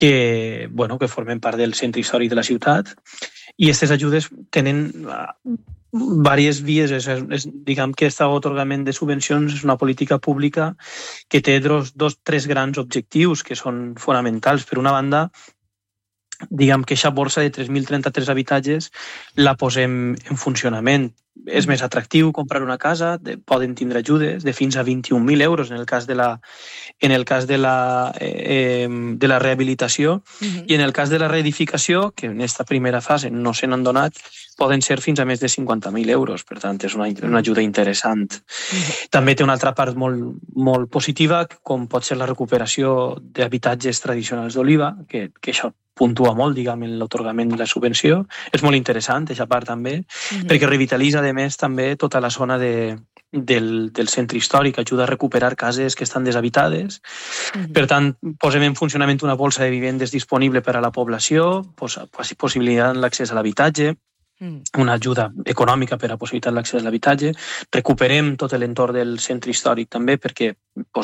que formen part del centre històric de la ciutat, i aquestes ajudes tenen diverses vies. Diguem que aquest atorgament de subvencions és una política pública que té tres grans objectius que són fonamentals. Per una banda, diguem que aquesta borsa de 3.033 habitatges la posem en funcionament. És més atractiu comprar una casa, poden tindre ajudes de fins a 21.000 euros en el cas de la rehabilitació, i en el cas de la reedificació, que en aquesta primera fase no se n'han donat, poden ser fins a més de 50.000 euros. Per tant, és una ajuda interessant. També té una altra part molt positiva, com pot ser la recuperació d'habitatges tradicionals d'Oliva, que això puntua molt, diguem, en l'atorgament de la subvenció. És molt interessant, aquesta part també, perquè revitalitza, a més, també tota la zona del centre històric, ajuda a recuperar cases que estan deshabitades. Per tant, posem en funcionament una bolsa de vivendes disponible per a la població, possibilitat l'accés a l'habitatge, una ajuda econòmica per a possibilitar l'accés a l'habitatge. Recuperem tot l'entorn del centre històric també, perquè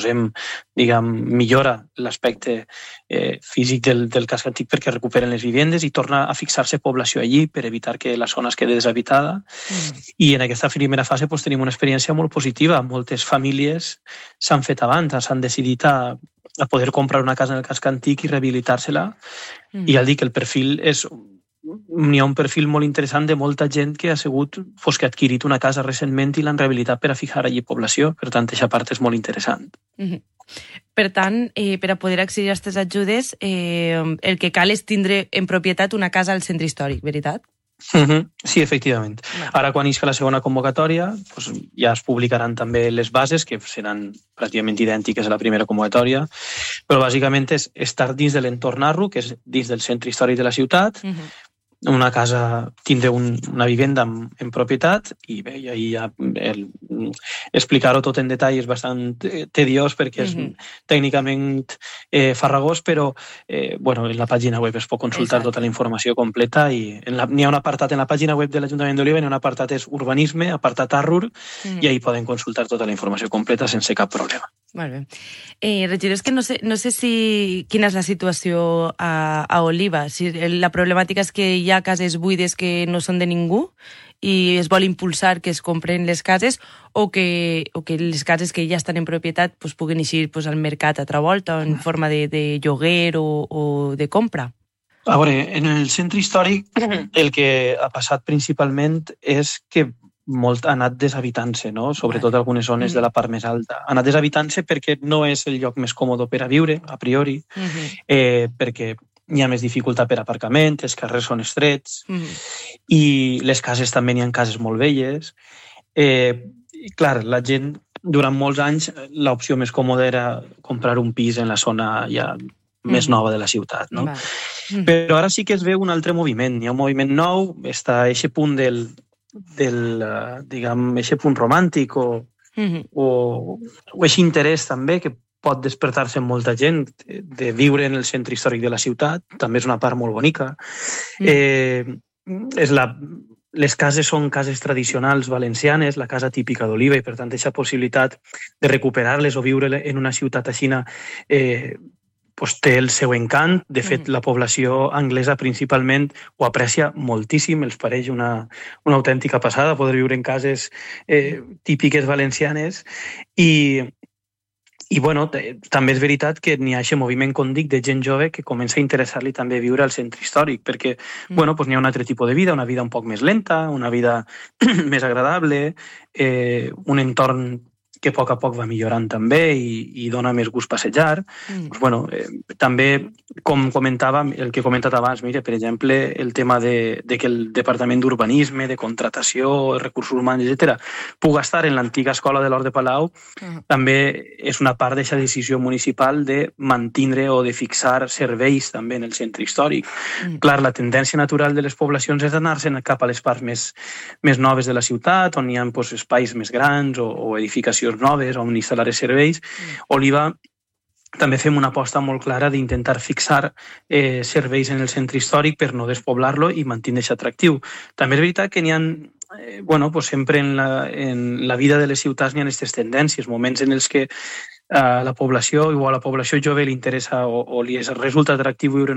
millora l'aspecte físic del casc antic, perquè recuperen les vivendes i torna a fixar-se població allí per evitar que la zona es quedi deshabitada. I en aquesta primera fase tenim una experiència molt positiva. Moltes famílies s'han fet abans, s'han decidit a poder comprar una casa en el casc antic i rehabilitar-se-la. I ja dic que el perfil n'hi ha un perfil molt interessant de molta gent que ha adquirit una casa recentment i l'han rehabilitat per a fijar allí població. Per tant, aquesta part és molt interessant. Per tant, per a poder accedir a aquestes ajudes, el que cal és tindre en propietat una casa al centre històric, veritat? Sí, efectivament. Ara, quan isca la segona convocatòria, ja es publicaran també les bases, que seran pràcticament idèntiques a la primera convocatòria, però bàsicament és estar dins de l'entorn Narro, que és dins del centre històric de la ciutat, una casa, tindre una vivenda en propietat, i bé, i ahir ja explicar-ho tot en detall és bastant tediós perquè és tècnicament farragós, però en la pàgina web es pot consultar tota la informació completa, i n'hi ha un apartat en la pàgina web de l'Ajuntament d'Oliva, n'hi ha un apartat és urbanisme, apartat Arrur, i ahir poden consultar tota la informació completa sense cap problema. Molt bé. Regidor, és que no sé quina és la situació a Oliva. Si la problemàtica és que hi ha cases buides que no són de ningú i es vol impulsar que es compren les cases, o que les cases que ja estan en propietat puguin eixir al mercat a altra volta en forma de lloguer o de compra. A veure, en el centre històric el que ha passat principalment és que molt ha anat deshabitant-se, no? Sobretot algunes zones de la part més alta. Ha anat deshabitant-se perquè no és el lloc més còmode per a viure, a priori, perquè hi ha més dificultat per aparcament, els carrers són estrets, i les cases també n'hi ha cases molt velles. Clar, la gent, durant molts anys, l'opció més còmoda era comprar un pis en la zona ja més nova de la ciutat, no? Però ara sí que es veu un altre moviment. Hi ha un moviment nou, està a aquest punt aquest punt romàntic o aquest interès també que pot despertar-se en molta gent de viure en el centre històric de la ciutat. També és una part molt bonica. Les cases són cases tradicionals valencianes, la casa típica d'Oliva, i per tant aquesta possibilitat de recuperar-les o viure en una ciutat així té el seu encant. De fet, la població anglesa principalment ho aprecia moltíssim, els pareix una autèntica passada poder viure en cases típiques valencianes, i també és veritat que n'hi ha aquest moviment, com dic, de gent jove que comença a interessar-li també viure al centre històric, perquè n'hi ha un altre tipus de vida, una vida un poc més lenta, una vida més agradable, un entorn que a poc va millorant també i dona més gust passejar. També, com comentava, el que he comentat abans, mira, per exemple, el tema de que el Departament d'Urbanisme, de contratació, recursos humans, etc., pugui estar en l'antiga escola de l'Hort de Palau, també és una part d'aquesta decisió municipal de mantenir o de fixar serveis també en el centre històric. Clar, la tendència natural de les poblacions és anar-se'n cap a les parts més noves de la ciutat, on hi ha espais més grans o edificacions noves on instal·lar els serveis. Oliva també fem una aposta molt clara d'intentar fixar serveis en el centre històric per no despoblar-lo i mantenir-se atractiu. També és veritat que n'hi ha sempre en la vida de les ciutats n'hi ha aquestes tendències, moments en els que a la població jove li interessa o li resulta atractiu viure